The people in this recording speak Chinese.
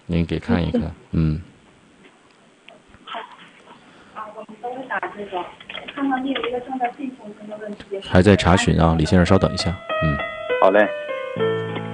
您给看一看， 我们都会打这个。看到你有一个正在进行中的问题。 还在查询啊，李先生稍等一下， 好嘞。